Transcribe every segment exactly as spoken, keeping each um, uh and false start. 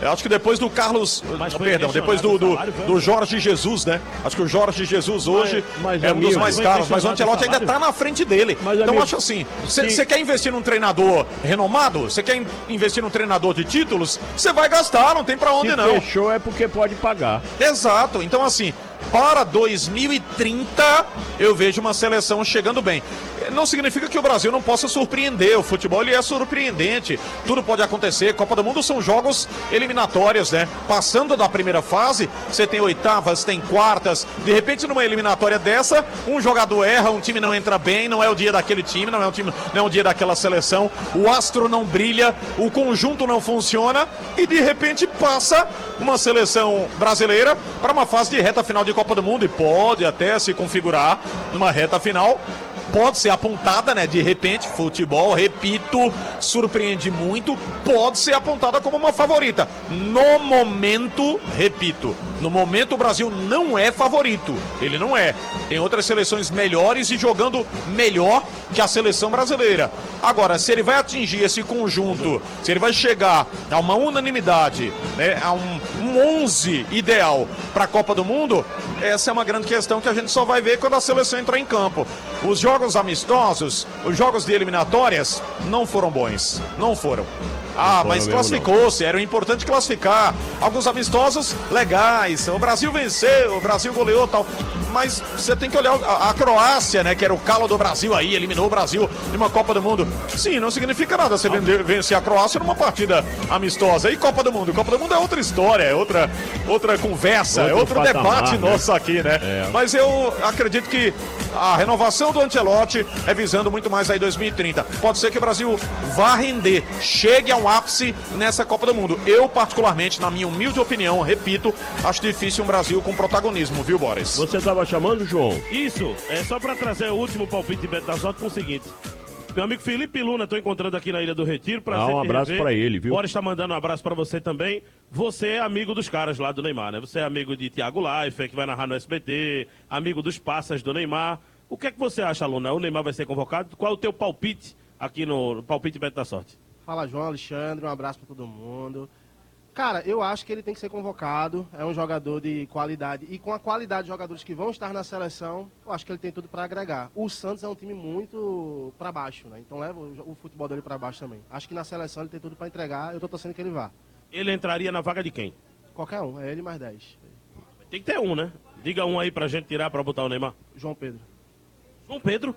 Eu acho que depois do Carlos, mas perdão, depois do, do, do Jorge Jesus, né? Acho que o Jorge Jesus hoje mas, mas, é um amigo, dos mais caros, mas o Ancelotti ainda tá na frente dele. Mas, então amigo, acho assim, você quer investir num treinador renomado? Você quer investir num treinador de títulos? Você vai gastar, não tem pra onde se não. Fechou é porque pode pagar. Exato, então assim, para dois mil e trinta eu vejo uma seleção chegando bem. Não significa que o Brasil não possa surpreender. O futebol ele é surpreendente. Tudo pode acontecer. Copa do Mundo são jogos eliminatórios, né? Passando da primeira fase, você tem oitavas, tem quartas. De repente, numa eliminatória dessa, um jogador erra, um time não entra bem, não é o dia daquele time, não é o time, não é o dia daquela seleção. O astro não brilha, o conjunto não funciona e de repente passa uma seleção brasileira para uma fase de reta final de Copa do Mundo e pode até se configurar numa reta final. Pode ser apontada, né? De repente, futebol, repito, surpreende muito. Pode ser apontada como uma favorita. No momento, repito, no momento o Brasil não é favorito. Ele não é. Tem outras seleções melhores e jogando melhor que a seleção brasileira. Agora, se ele vai atingir esse conjunto, se ele vai chegar a uma unanimidade, né? A um, um onze ideal para a Copa do Mundo, essa é uma grande questão que a gente só vai ver quando a seleção entrar em campo. Os jogos amistosos, os jogos de eliminatórias não foram bons, não foram. Ah, mas classificou-se, era importante classificar. Alguns amistosos legais, o Brasil venceu, o Brasil goleou e tal. Mas você tem que olhar a, a Croácia, né, que era o calo do Brasil aí, eliminou o Brasil em uma Copa do Mundo. Sim, não significa nada você vencer a Croácia numa partida amistosa. E Copa do Mundo? Copa do Mundo é outra história, é outra, outra conversa, outro é outro patamar, debate né? nosso aqui, né? É. Mas eu acredito que a renovação do Ancelotti é visando muito mais aí dois mil e trinta. Pode ser que o Brasil vá render, chegue a um ápice nessa Copa do Mundo. Eu, particularmente, na minha humilde opinião, repito, acho difícil um Brasil com protagonismo, viu, Boris? Você estava chamando, João? Isso, é só para trazer o último palpite de Beto da Sorte com o seguinte. Meu amigo Felipe Luna, estou encontrando aqui na Ilha do Retiro. Ah, um abraço para ele, viu? Bora estar mandando um abraço para você também. Você é amigo dos caras lá do Neymar, né? Você é amigo de Thiago Leifert, que vai narrar no S B T, amigo dos passas do Neymar. O que é que você acha, Luna? O Neymar vai ser convocado? Qual é o teu palpite aqui no palpite Beto da Sorte? Fala, João Alexandre, um abraço para todo mundo. Cara, eu acho que ele tem que ser convocado, é um jogador de qualidade, e com a qualidade de jogadores que vão estar na seleção, eu acho que ele tem tudo para agregar. O Santos é um time muito para baixo, né? Então leva o futebol dele para baixo também. Acho que na seleção ele tem tudo para entregar, eu tô torcendo que ele vá. Ele entraria na vaga de quem? Qualquer um, é ele mais dez. Tem que ter um, né? Diga um aí pra gente tirar para botar o Neymar. João Pedro. João Pedro?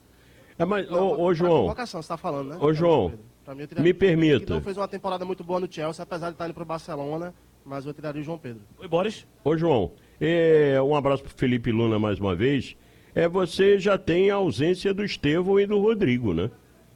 É, mas, ô, ô João. Convocação, você tá falando, né? Ô, João. Mim, tiraria... Me permita. Ele não fez uma temporada muito boa no Chelsea, apesar de estar indo pro Barcelona, mas eu tiraria o João Pedro. Oi, Boris. Ô, João, é, um abraço pro Felipe Luna mais uma vez. É, você já tem a ausência do Estevão e do Rodrigo, né?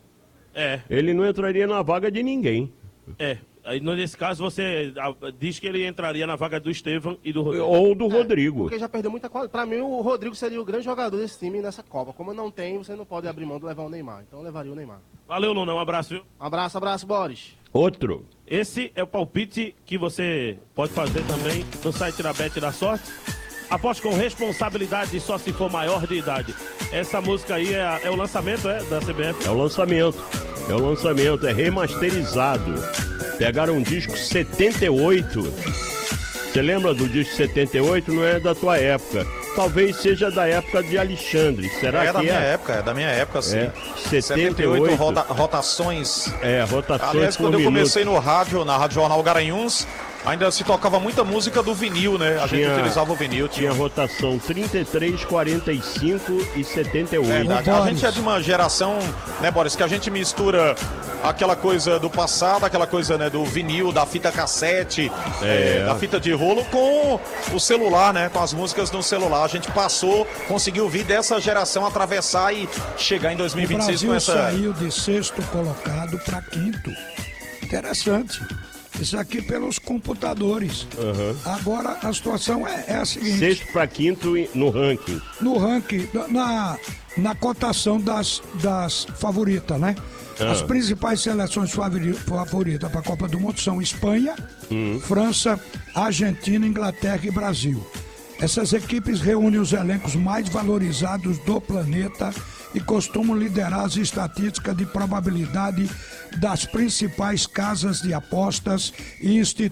É. Ele não entraria na vaga de ninguém. É. Aí, nesse caso, você diz que ele entraria na vaga do Estevão e do Rodrigo. Ou do é, Rodrigo. Porque já perdeu muita qualidade. Pra mim, o Rodrigo seria o grande jogador desse time nessa Copa. Como não tem, você não pode abrir mão de levar o Neymar. Então, eu levaria o Neymar. Valeu, Luna. Um abraço, viu? Um abraço, abraço, Boris. Outro. Esse é o palpite que você pode fazer também no site da Bet da Sorte. Aposte com responsabilidade só se for maior de idade. Essa música aí é, é o lançamento, é? Da C B F? É o lançamento. É o lançamento. É remasterizado. Pegaram um disco setenta e oito. Você lembra do disco setenta e oito? Não é da tua época. Talvez seja da época de Alexandre. Será é que é? da minha época, é da minha época, sim. É, setenta e oito. setenta e oito rota, rotações. É, rotações. Aliás, quando eu minuto. comecei no rádio, na Rádio Jornal Garanhuns, ainda se tocava muita música do vinil, né? A tinha, gente utilizava o vinil. Tinha, tinha rotação trinta e três, quarenta e cinco e setenta e oito. Verdade. A gente é de uma geração, né, Boris, que a gente mistura aquela coisa do passado, aquela coisa, né, do vinil, da fita cassete, é. É, da fita de rolo com o celular, né? Com as músicas no celular. A gente passou, conseguiu vir dessa geração atravessar e chegar em dois mil e vinte e seis com essa... O Brasil saiu de sexto colocado para quinto. Interessante. Isso aqui pelos computadores. Uhum. Agora a situação é, é a seguinte. Sexto para quinto no ranking. No ranking, na, na cotação das, das favoritas, né? Uhum. As principais seleções favoritas para a Copa do Mundo são Espanha, uhum. França, Argentina, Inglaterra e Brasil. Essas equipes reúnem os elencos mais valorizados do planeta e costumam liderar as estatísticas de probabilidade das principais casas de apostas e instituições